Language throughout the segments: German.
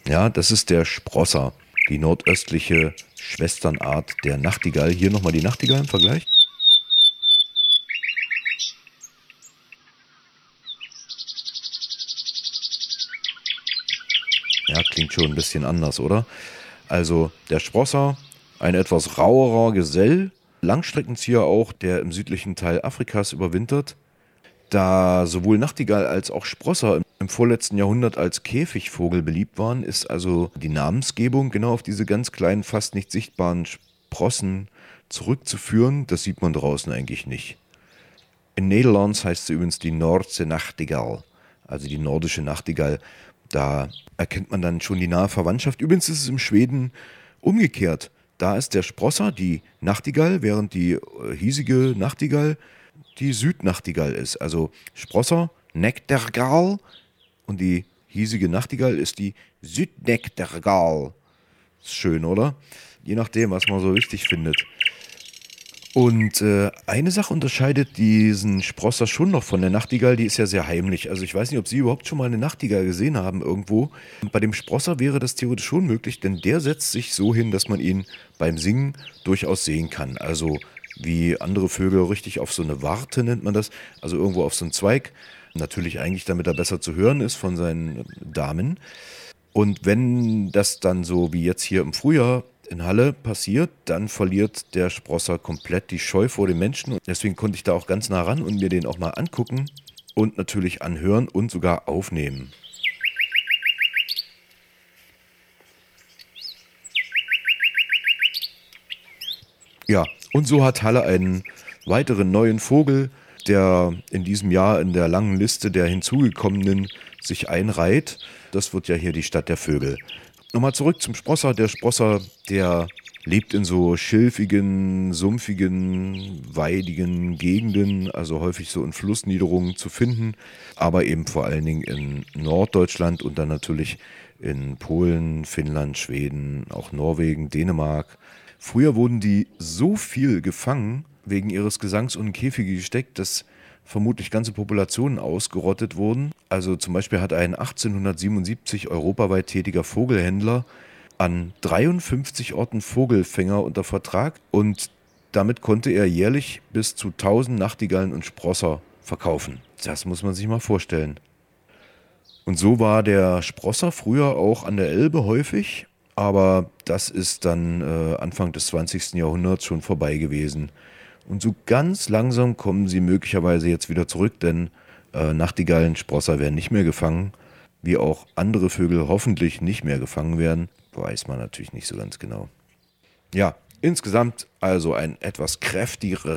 Ja, das ist der Sprosser, die nordöstliche Schwesternart der Nachtigall. Hier nochmal die Nachtigall im Vergleich. Ja, klingt schon ein bisschen anders, oder? Also der Sprosser, ein etwas rauerer Gesell, Langstreckenzieher auch, der im südlichen Teil Afrikas überwintert. Da sowohl Nachtigall als auch Sprosser im vorletzten Jahrhundert als Käfigvogel beliebt waren, ist also die Namensgebung genau auf diese ganz kleinen, fast nicht sichtbaren Sprossen zurückzuführen. Das sieht man draußen eigentlich nicht. In Nederlands heißt sie übrigens die Noordse Nachtigall, also die nordische Nachtigall. Da erkennt man dann schon die nahe Verwandtschaft. Übrigens ist es im Schweden umgekehrt. Da ist der Sprosser die Nachtigall, während die hiesige Nachtigall die Südnachtigall ist. Also Sprosser, Nektargal und die hiesige Nachtigall ist die Südnektargal. Ist schön, oder? Je nachdem, was man so richtig findet. Und eine Sache unterscheidet diesen Sprosser schon noch von der Nachtigall, die ist ja sehr heimlich. Also ich weiß nicht, ob Sie überhaupt schon mal eine Nachtigall gesehen haben irgendwo. Und bei dem Sprosser wäre das theoretisch schon möglich, denn der setzt sich so hin, dass man ihn beim Singen durchaus sehen kann. Also wie andere Vögel richtig auf so eine Warte nennt man das, also irgendwo auf so einen Zweig. Natürlich eigentlich, damit er besser zu hören ist von seinen Damen. Und wenn das dann so wie jetzt hier im Frühjahr in Halle passiert, dann verliert der Sprosser komplett die Scheu vor den Menschen. Und deswegen konnte ich da auch ganz nah ran und mir den auch mal angucken und natürlich anhören und sogar aufnehmen. Ja, und so hat Halle einen weiteren neuen Vogel, der in diesem Jahr in der langen Liste der hinzugekommenen sich einreiht. Das wird ja hier die Stadt der Vögel. Nochmal zurück zum Sprosser. Der Sprosser, der lebt in so schilfigen, sumpfigen, weidigen Gegenden, also häufig so in Flussniederungen zu finden, aber eben vor allen Dingen in Norddeutschland und dann natürlich in Polen, Finnland, Schweden, auch Norwegen, Dänemark. Früher wurden die so viel gefangen, wegen ihres Gesangs und in Käfige gesteckt, dass vermutlich ganze Populationen ausgerottet wurden. Also zum Beispiel hat ein 1877 europaweit tätiger Vogelhändler an 53 Orten Vogelfänger unter Vertrag und damit konnte er jährlich bis zu 1000 Nachtigallen und Sprosser verkaufen. Das muss man sich mal vorstellen. Und so war der Sprosser früher auch an der Elbe häufig, aber das ist dann Anfang des 20. Jahrhunderts schon vorbei gewesen. Und so ganz langsam kommen sie möglicherweise jetzt wieder zurück, denn Nachtigallen, Sprosser werden nicht mehr gefangen, wie auch andere Vögel hoffentlich nicht mehr gefangen werden, weiß man natürlich nicht so ganz genau. Ja, insgesamt also ein etwas kräftigerer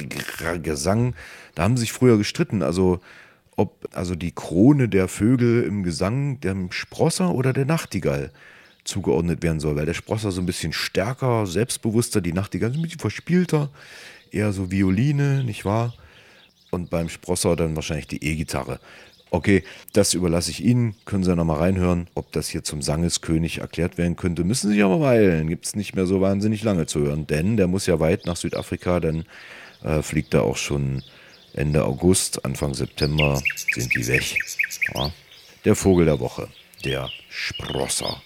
Gesang. Da haben sie sich früher gestritten, also ob also die Krone der Vögel im Gesang dem Sprosser oder der Nachtigall zugeordnet werden soll, weil der Sprosser so ein bisschen stärker, selbstbewusster, die Nachtigall so ein bisschen verspielter, eher so Violine, nicht wahr? Und beim Sprosser dann wahrscheinlich die E-Gitarre. Okay, das überlasse ich Ihnen, können Sie ja nochmal reinhören, ob das hier zum Sangeskönig erklärt werden könnte. Müssen Sie sich aber beeilen, gibt es nicht mehr so wahnsinnig lange zu hören, denn der muss ja weit nach Südafrika, dann fliegt er auch schon Ende August, Anfang September sind die weg. Ja. Der Vogel der Woche, der Sprosser.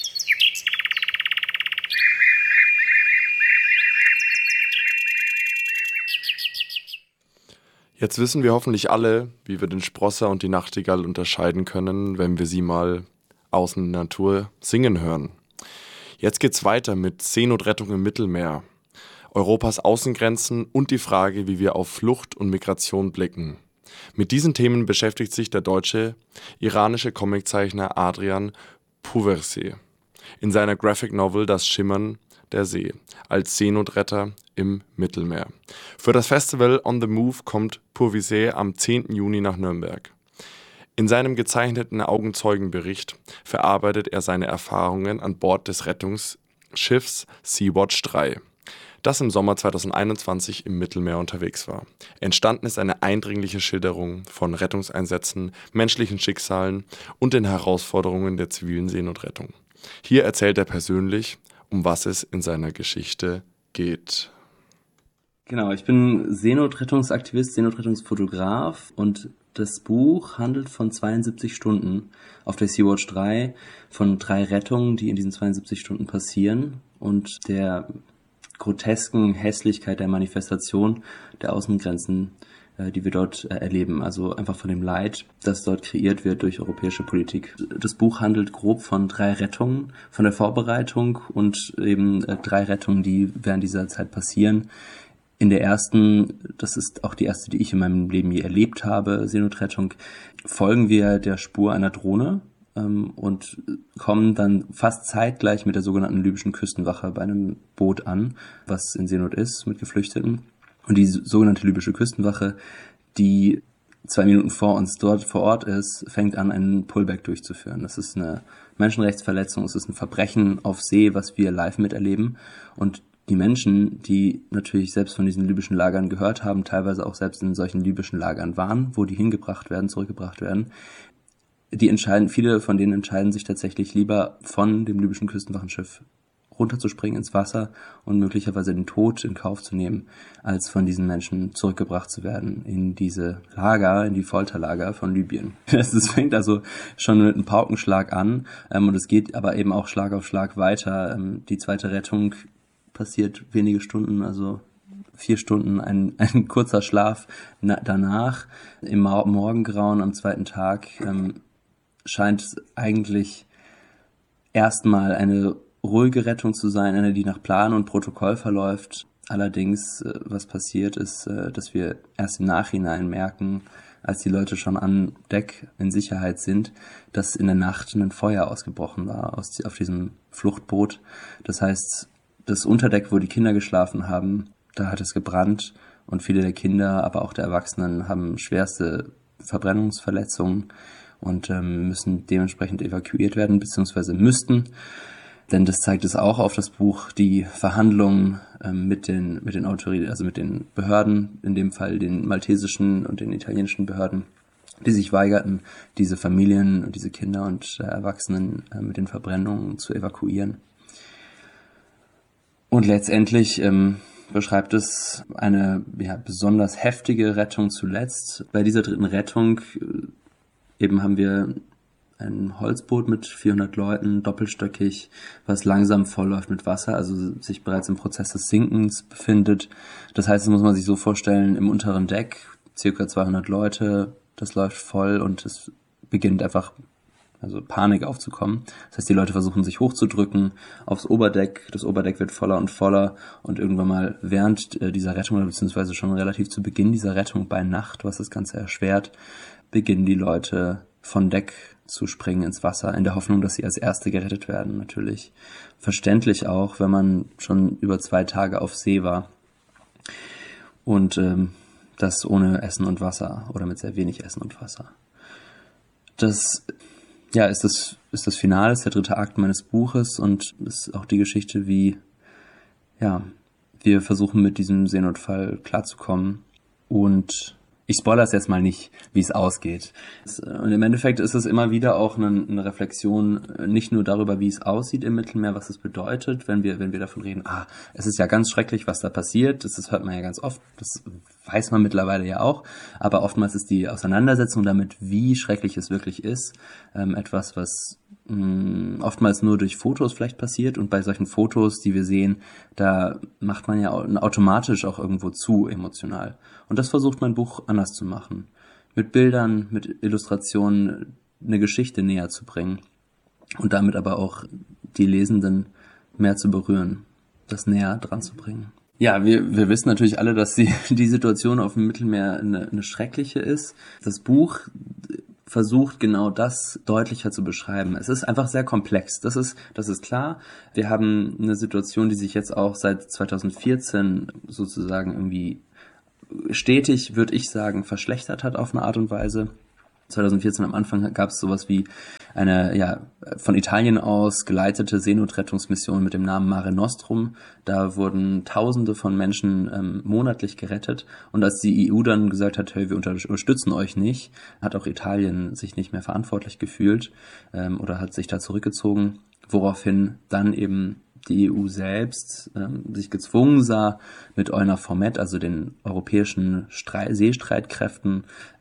Jetzt wissen wir hoffentlich alle, wie wir den Sprosser und die Nachtigall unterscheiden können, wenn wir sie mal außen in der Natur singen hören. Jetzt geht's weiter mit Seenotrettung im Mittelmeer, Europas Außengrenzen und die Frage, wie wir auf Flucht und Migration blicken. Mit diesen Themen beschäftigt sich der deutsche iranische Comiczeichner Adrian Pouversé in seiner Graphic Novel Das Schimmern der See als Seenotretter im Mittelmeer. Für das Festival On the Move kommt Pouversé am 10. Juni nach Nürnberg. In seinem gezeichneten Augenzeugenbericht verarbeitet er seine Erfahrungen an Bord des Rettungsschiffs Sea-Watch 3, das im Sommer 2021 im Mittelmeer unterwegs war. Entstanden ist eine eindringliche Schilderung von Rettungseinsätzen, menschlichen Schicksalen und den Herausforderungen der zivilen Seenotrettung. Hier erzählt er persönlich, um was es in seiner Geschichte geht. Genau, ich bin Seenotrettungsaktivist, Seenotrettungsfotograf und Das Buch handelt von 72 Stunden auf der Sea-Watch 3, von 3 Rettungen, die in diesen 72 Stunden passieren und der grotesken Hässlichkeit der Manifestation der Außengrenzen, die wir dort erleben. Also einfach von dem Leid, das dort kreiert wird durch europäische Politik. Das Buch handelt grob von 3 Rettungen, von der Vorbereitung und eben 3 Rettungen, die während dieser Zeit passieren. In der ersten, das ist auch die erste, die ich in meinem Leben je erlebt habe, Seenotrettung, folgen wir der Spur einer Drohne und kommen dann fast zeitgleich mit der sogenannten libyschen Küstenwache bei einem Boot an, was in Seenot ist mit Geflüchteten. Und die sogenannte libysche Küstenwache, die 2 Minuten vor uns dort vor Ort ist, fängt an, einen Pullback durchzuführen. Das ist eine Menschenrechtsverletzung, es ist ein Verbrechen auf See, was wir live miterleben. Und die Menschen, die natürlich selbst von diesen libyschen Lagern gehört haben, teilweise auch selbst in solchen libyschen Lagern waren, wo die hingebracht werden, zurückgebracht werden, viele von denen entscheiden sich tatsächlich lieber von dem libyschen Küstenwachenschiff runterzuspringen ins Wasser und möglicherweise den Tod in Kauf zu nehmen, als von diesen Menschen zurückgebracht zu werden in diese Lager, in die Folterlager von Libyen. Es fängt also schon mit einem Paukenschlag an und es geht aber eben auch Schlag auf Schlag weiter. Die zweite Rettung passiert wenige Stunden, also 4 Stunden, ein kurzer Schlaf danach. Im Morgengrauen am zweiten Tag scheint eigentlich erstmal eine ruhige Rettung zu sein, eine, die nach Plan und Protokoll verläuft. Allerdings, was passiert ist, dass wir erst im Nachhinein merken, als die Leute schon an Deck in Sicherheit sind, dass in der Nacht ein Feuer ausgebrochen war auf diesem Fluchtboot. Das heißt, das Unterdeck, wo die Kinder geschlafen haben, da hat es gebrannt und viele der Kinder, aber auch der Erwachsenen haben schwerste Verbrennungsverletzungen und müssen dementsprechend evakuiert werden, beziehungsweise müssten. Denn das zeigt es auch auf das Buch, die Verhandlungen mit den Autoritäten, also mit den Behörden, in dem Fall den maltesischen und den italienischen Behörden, die sich weigerten, diese Familien und diese Kinder und Erwachsenen mit den Verbrennungen zu evakuieren. Und letztendlich beschreibt es eine besonders heftige Rettung zuletzt. Bei dieser dritten Rettung eben haben wir ein Holzboot mit 400 Leuten, doppelstöckig, was langsam vollläuft mit Wasser, also sich bereits im Prozess des Sinkens befindet. Das heißt, das muss man sich so vorstellen, im unteren Deck, circa 200 Leute, das läuft voll und es beginnt einfach Panik aufzukommen. Das heißt, die Leute versuchen sich hochzudrücken aufs Oberdeck. Das Oberdeck wird voller und voller und irgendwann mal während dieser Rettung, beziehungsweise schon relativ zu Beginn dieser Rettung bei Nacht, was das Ganze erschwert, beginnen die Leute von Deck zu springen ins Wasser, in der Hoffnung, dass sie als Erste gerettet werden, natürlich. Verständlich auch, wenn man schon über 2 Tage auf See war und das ohne Essen und Wasser oder mit sehr wenig Essen und Wasser. Das ist das Finale, ist der 3. Akt meines Buches und ist auch die Geschichte, wie wir versuchen mit diesem Seenotfall klarzukommen. Und ich spoilere es jetzt mal nicht, wie es ausgeht. Und im Endeffekt ist es immer wieder auch eine Reflexion, nicht nur darüber, wie es aussieht im Mittelmeer, was es bedeutet, wenn wir davon reden, es ist ja ganz schrecklich, was da passiert, das hört man ja ganz oft, das weiß man mittlerweile ja auch, aber oftmals ist die Auseinandersetzung damit, wie schrecklich es wirklich ist, etwas, was oftmals nur durch Fotos vielleicht passiert und bei solchen Fotos, die wir sehen, da macht man ja automatisch auch irgendwo zu emotional. Und das versucht mein Buch anders zu machen. Mit Bildern, mit Illustrationen eine Geschichte näher zu bringen und damit aber auch die Lesenden mehr zu berühren, das näher dran zu bringen. Ja, wir wissen natürlich alle, dass die Situation auf dem Mittelmeer eine schreckliche ist. Das Buch versucht genau das deutlicher zu beschreiben. Es ist einfach sehr komplex. Das ist klar. Wir haben eine Situation, die sich jetzt auch seit 2014 sozusagen irgendwie stetig, würde ich sagen, verschlechtert hat auf eine Art und Weise. 2014 am Anfang gab es sowas wie eine von Italien aus geleitete Seenotrettungsmission mit dem Namen Mare Nostrum. Da wurden Tausende von Menschen monatlich gerettet. Und als die EU dann gesagt hat, hey, wir unterstützen euch nicht, hat auch Italien sich nicht mehr verantwortlich gefühlt oder hat sich da zurückgezogen, woraufhin dann eben die EU selbst sich gezwungen sah, mit EUNAVFOR Med, also den europäischen Seestreitkräften,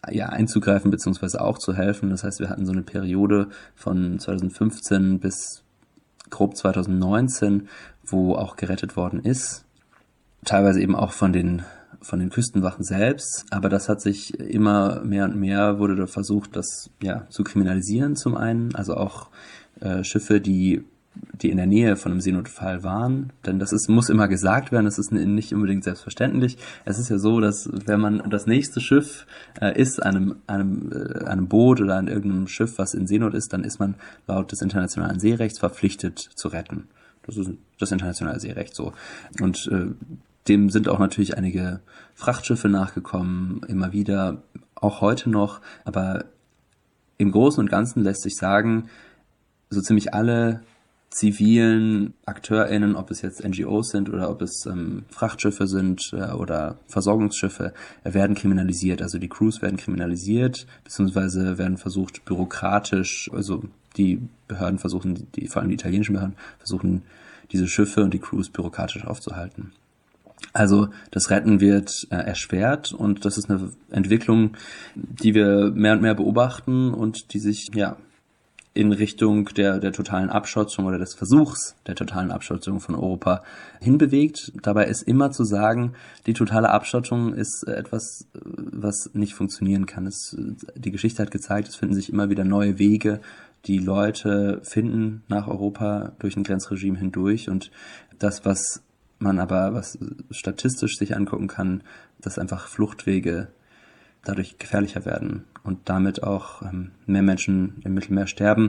einzugreifen bzw. auch zu helfen. Das heißt, wir hatten so eine Periode von 2015 bis grob 2019, wo auch gerettet worden ist. Teilweise eben auch von den Küstenwachen selbst, aber das hat sich immer mehr und mehr, wurde da versucht, das zu kriminalisieren zum einen, also auch Schiffe, die in der Nähe von einem Seenotfall waren, denn muss immer gesagt werden, das ist nicht unbedingt selbstverständlich. Es ist ja so, dass wenn man das nächste Schiff ist, einem Boot oder an irgendeinem Schiff, was in Seenot ist, dann ist man laut des internationalen Seerechts verpflichtet zu retten. Das ist das internationale Seerecht so. Und dem sind auch natürlich einige Frachtschiffe nachgekommen, immer wieder, auch heute noch. Aber im Großen und Ganzen lässt sich sagen, so ziemlich alle zivilen AkteurInnen, ob es jetzt NGOs sind oder ob es Frachtschiffe sind oder Versorgungsschiffe, werden kriminalisiert. Also die Crews werden kriminalisiert, beziehungsweise werden versucht bürokratisch, also die Behörden versuchen, vor allem die italienischen Behörden, versuchen diese Schiffe und die Crews bürokratisch aufzuhalten. Also das Retten wird erschwert und das ist eine Entwicklung, die wir mehr und mehr beobachten und die sich in Richtung der totalen Abschottung oder des Versuchs der totalen Abschottung von Europa hinbewegt. Dabei ist immer zu sagen, die totale Abschottung ist etwas, was nicht funktionieren kann. Die Geschichte hat gezeigt, es finden sich immer wieder neue Wege, die Leute finden nach Europa durch ein Grenzregime hindurch und das, was statistisch sich angucken kann, dass einfach Fluchtwege dadurch gefährlicher werden und damit auch mehr Menschen im Mittelmeer sterben.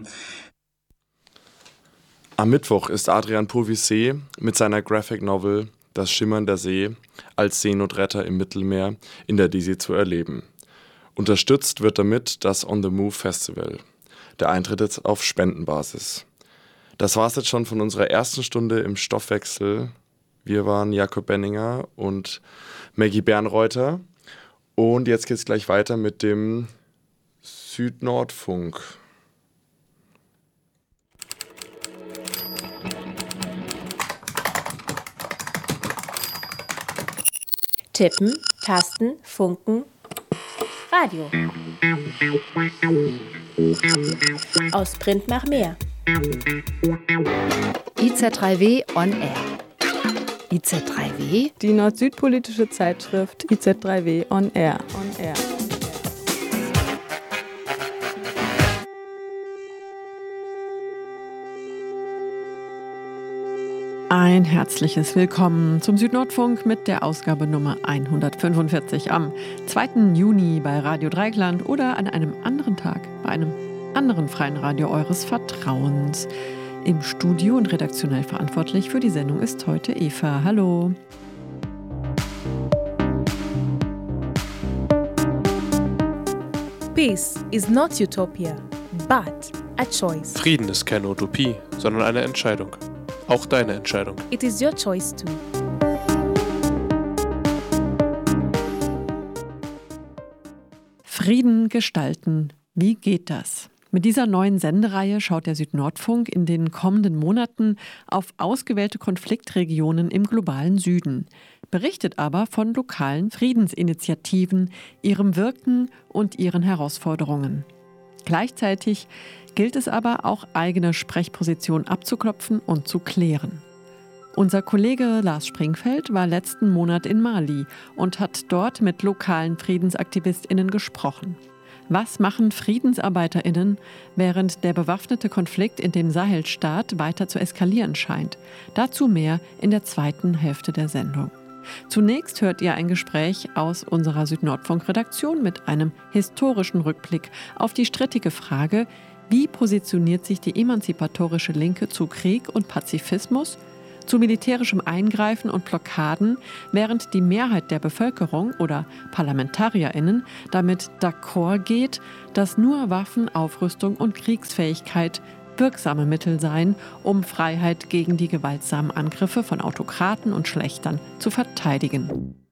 Am Mittwoch ist Adrian Purvisey mit seiner Graphic Novel Das Schimmern der See als Seenotretter im Mittelmeer in der Disi zu erleben. Unterstützt wird damit das On the Move Festival. Der Eintritt ist auf Spendenbasis. Das war's jetzt schon von unserer ersten Stunde im Stoffwechsel. Wir waren Jakob Benninger und Maggie Bernreuther. Und jetzt geht's gleich weiter mit dem Südnordfunk. Tippen, Tasten, Funken, Radio. Aus Print nach mehr. IZ3W on Air. IZ3W? Die nord-süd-politische Zeitschrift IZ3W on Air. Ein herzliches Willkommen zum Südnordfunk mit der Ausgabe Nummer 145 am 2. Juni bei Radio Dreieckland oder an einem anderen Tag bei einem anderen freien Radio eures Vertrauens. Im Studio und redaktionell verantwortlich für die Sendung ist heute Eva. Hallo. Peace is not utopia, but a choice. Frieden ist keine Utopie, sondern eine Entscheidung. Auch deine Entscheidung. It is your choice too. Frieden gestalten. Wie geht das? Mit dieser neuen Sendereihe schaut der Südnordfunk in den kommenden Monaten auf ausgewählte Konfliktregionen im globalen Süden, berichtet aber von lokalen Friedensinitiativen, ihrem Wirken und ihren Herausforderungen. Gleichzeitig gilt es aber auch, eigene Sprechpositionen abzuklopfen und zu klären. Unser Kollege Lars Springfeld war letzten Monat in Mali und hat dort mit lokalen FriedensaktivistInnen gesprochen. Was machen FriedensarbeiterInnen, während der bewaffnete Konflikt in dem Sahelstaat weiter zu eskalieren scheint? Dazu mehr in der zweiten Hälfte der Sendung. Zunächst hört ihr ein Gespräch aus unserer Südnordfunk-Redaktion mit einem historischen Rückblick auf die strittige Frage, wie positioniert sich die emanzipatorische Linke zu Krieg und Pazifismus, zu militärischem Eingreifen und Blockaden, während die Mehrheit der Bevölkerung oder ParlamentarierInnen damit d'accord geht, dass nur Waffen, Aufrüstung und Kriegsfähigkeit wirksame Mittel seien, um Freiheit gegen die gewaltsamen Angriffe von Autokraten und Schlächtern zu verteidigen.